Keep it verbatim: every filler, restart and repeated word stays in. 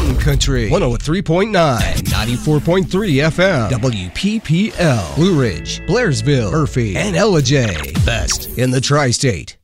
Mountain Country, one oh three point nine and ninety-four point three F M. W P P L, Blue Ridge, Blairsville, Murphy, and Ellijay. Best in the tri-state.